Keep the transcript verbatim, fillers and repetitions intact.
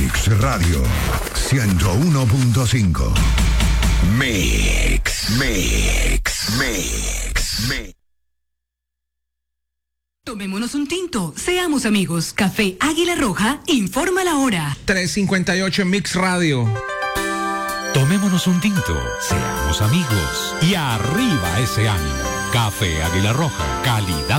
Mix Radio ciento uno punto cinco. Mix, Mix, Mix, Mix. Tomémonos un tinto, seamos amigos. Café Águila Roja informa la hora. tres cincuenta y ocho en Mix Radio. Tomémonos un tinto, seamos amigos y arriba ese ánimo. Café Águila Roja, calidad